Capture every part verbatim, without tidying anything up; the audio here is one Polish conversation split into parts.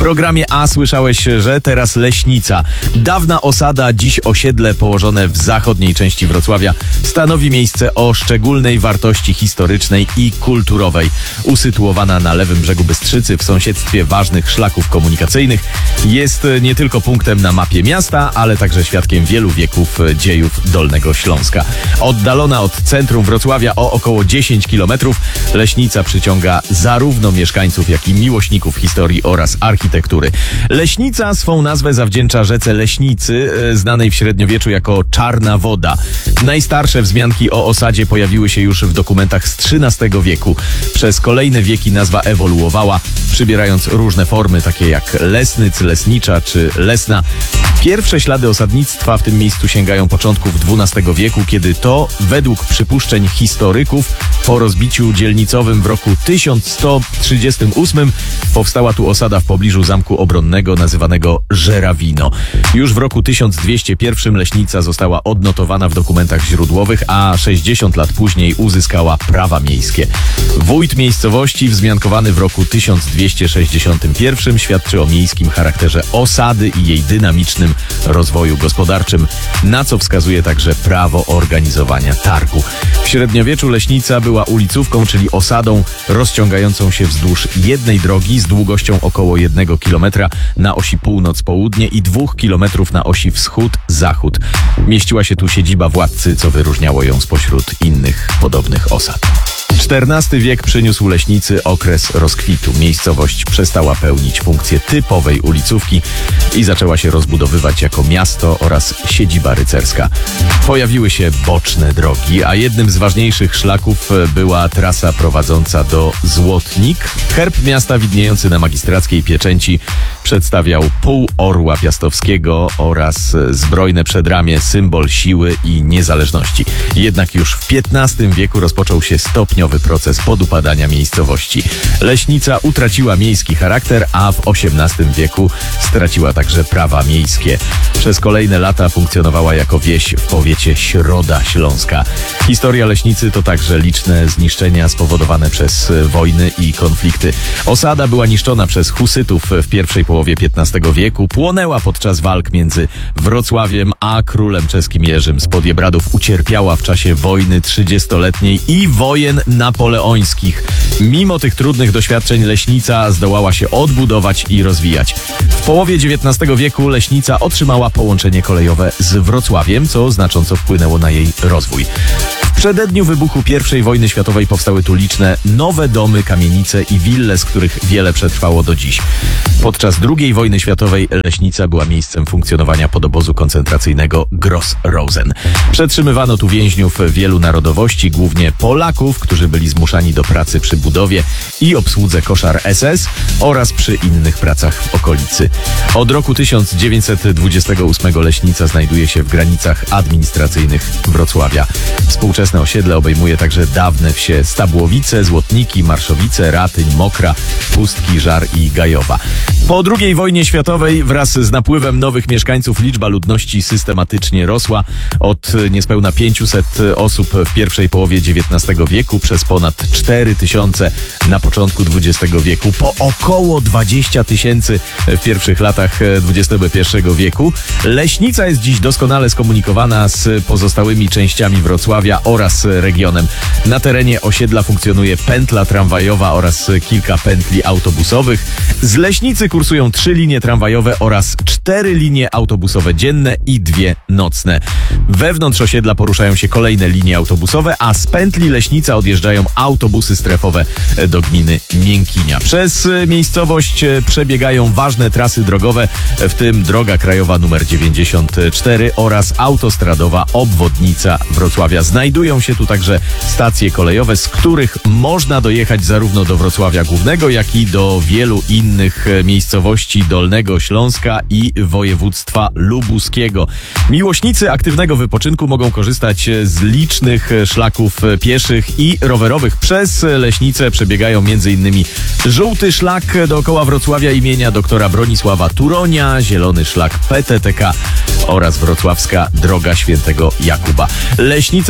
programie A słyszałeś, że teraz Leśnica. Dawna osada, dziś osiedle położone w zachodniej części Wrocławia, stanowi miejsce o szczególnej wartości historycznej i kulturowej. Usytuowana na lewym brzegu Bystrzycy w sąsiedztwie ważnych szlaków komunikacyjnych, jest nie tylko punktem na mapie miasta, ale także świadkiem wielu wieków dziejów Dolnego Śląska. Oddalona od centrum Wrocławia o około dziesięć kilometrów, Leśnica przyciąga zarówno mieszkańców, jak i miłośników historii oraz architektury. Leśnica swą nazwę zawdzięcza rzece Leśnicy, znanej w średniowieczu jako Czarna Woda. Najstarsze wzmianki o osadzie pojawiły się już w dokumentach z trzynastego wieku. Przez kolejne wieki nazwa ewoluowała, przybierając różne formy, takie jak Lesnyc, Lesnicza czy Lesna. Pierwsze ślady osadnictwa w tym miejscu sięgają początków dwunastego wieku, kiedy to, według przypuszczeń historyków, po rozbiciu dzielnicowym w roku tysiąc sto trzydziestym ósmym powstała tu osada w pobliżu zamku obronnego nazywanego Żerawino. Już w roku tysiąc dwieście jeden Leśnica została odnotowana w dokumentach źródłowych, a sześćdziesiąt lat później uzyskała prawa miejskie. Wójt miejscowości, wzmiankowany w roku tysiąc dwieście sześćdziesiątym pierwszym, świadczy o miejskim charakterze osady i jej dynamicznym rozwoju gospodarczym, na co wskazuje także prawo organizowania targu. W średniowieczu Leśnica była ulicówką, czyli osadą rozciągającą się wzdłuż jednej drogi z długością około jednego kilometra na osi północ-południe i dwóch kilometrów na osi wschód-zachód. Mieściła się tu siedziba władcy, co wyróżniało ją spośród innych podobnych osad. czternasty wiek przyniósł Leśnicy okres rozkwitu. Miejscowość przestała pełnić funkcję typowej ulicówki i zaczęła się rozbudowywać jako miasto oraz siedziba rycerska. Pojawiły się boczne drogi, a jednym z ważniejszych szlaków była trasa prowadząca do Złotnik. Herb miasta widniejący na magistrackiej pieczęci przedstawiał pół orła piastowskiego oraz zbrojne przedramię, symbol siły i niezależności. Jednak już w piętnastym wieku rozpoczął się stopniowy proces podupadania miejscowości. Leśnica utraciła miejski charakter, a w osiemnastym wieku straciła także prawa miejskie. Przez kolejne lata funkcjonowała jako wieś w powiecie Środa Śląska. Historia Leśnicy to także liczne zniszczenia spowodowane przez wojny i konflikty. Osada była niszczona przez husytów w pierwszej połowie piętnastego wieku, płonęła podczas walk między Wrocławiem a królem czeskim Jerzym z Podziebradów, ucierpiała w czasie wojny trzydziestoletniej i wojen napoleońskich. Mimo tych trudnych doświadczeń Leśnica zdołała się odbudować i rozwijać. W połowie dziewiętnastego wieku Leśnica otrzymała połączenie kolejowe z Wrocławiem, co znacząco wpłynęło na jej rozwój. W przededniu wybuchu pierwszej wojny światowej powstały tu liczne nowe domy, kamienice i wille, z których wiele przetrwało do dziś. Podczas drugiej wojny światowej Leśnica była miejscem funkcjonowania podobozu koncentracyjnego Gross Rosen. Przetrzymywano tu więźniów wielu narodowości, głównie Polaków, którzy byli zmuszani do pracy przy budowie i obsłudze koszar S S oraz przy innych pracach w okolicy. Od roku tysiąc dziewięćset dwudziestego ósmego Leśnica znajduje się w granicach administracyjnych Wrocławia. Współczesne osiedle obejmuje także dawne wsie Stabłowice, Złotniki, Marszowice, Ratyń, Mokra, Pustki, Żar i Gajowa. Po drugiej wojnie światowej wraz z napływem nowych mieszkańców liczba ludności systematycznie rosła. Od niespełna pięciuset osób w pierwszej połowie dziewiętnastego wieku przez ponad cztery tysiące na początku dwudziestego wieku, po około dwadzieścia tysięcy w pierwszych latach dwudziestego pierwszego wieku. Leśnica jest dziś doskonale skomunikowana z pozostałymi częściami Wrocławia oraz regionem. Na terenie osiedla funkcjonuje pętla tramwajowa oraz kilka pętli autobusowych. Z Leśnicy kursują trzy linie tramwajowe oraz cztery linie autobusowe dzienne i dwie nocne. Wewnątrz osiedla poruszają się kolejne linie autobusowe, a z pętli Leśnica odjeżdżają autobusy strefowe do gminy Miękinia. Przez miejscowość przebiegają ważne trasy drogowe, w tym droga krajowa nr dziewięćdziesiąt cztery oraz autostradowa obwodnica Wrocławia. Znajdują się tu także stacje kolejowe, z których można dojechać zarówno do Wrocławia Głównego, jak i do wielu innych miejscowości Dolnego Śląska i województwa lubuskiego. Miłośnicy aktywnego wypoczynku mogą korzystać z licznych szlaków pieszych i rowerowych. Przez Leśnicę przebiegają m.in. żółty szlak dookoła Wrocławia imienia doktora Bronisława Turonia, zielony szlak P T T K oraz wrocławska droga Świętego Jakuba. Leśnica szczyci się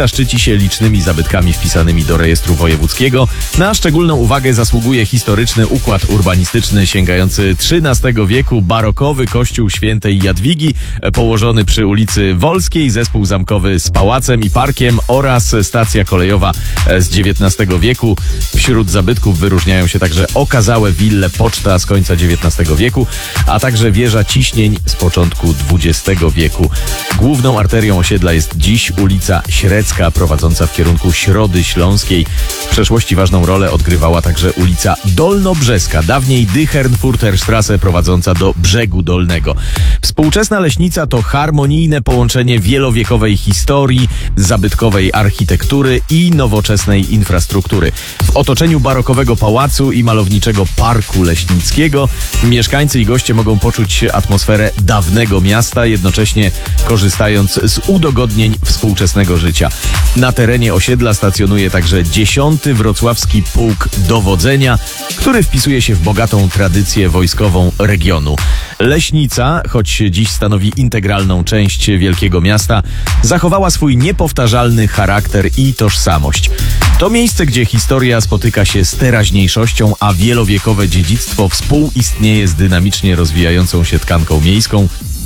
dziś licznymi zabytkami wpisanymi do rejestru wojewódzkiego. Na szczególną uwagę zasługuje historyczny układ urbanistyczny sięgający trzynastego wieku, barokowy kościół świętej Jadwigi położony przy ulicy Wolskiej, zespół zamkowy z pałacem i parkiem oraz stacja kolejowa z dziewiętnastego wieku. Wśród zabytków wyróżniają się także okazałe wille poczta z końca dziewiętnastego wieku, a także wieża ciśnień z początku dwudziestego wieku. Główną arterią osiedla jest dziś ulica Średzka, prowadząca w kierunku Środy Śląskiej. W przeszłości ważną rolę odgrywała także ulica Dolnobrzeska, dawniej Dychernfurterstrasse, prowadząca do Brzegu Dolnego. Współczesna Leśnica to harmonijne połączenie wielowiekowej historii, zabytkowej architektury i nowoczesnej infrastruktury. W otoczeniu barokowego pałacu i malowniczego parku leśnickiego mieszkańcy i goście mogą poczuć atmosferę dawnego miasta, jednocześnie korzystając z udogodnień współczesnego życia. Na terenie osiedla stacjonuje także dziesiąty Wrocławski Pułk Dowodzenia, który wpisuje się w bogatą tradycję wojskową regionu. Leśnica, choć dziś stanowi integralną część wielkiego miasta, zachowała swój niepowtarzalny charakter i tożsamość. To miejsce, gdzie historia spotyka się z teraźniejszością, a wielowiekowe dziedzictwo współistnieje z dynamicznie rozwijającą się tkanką miejską,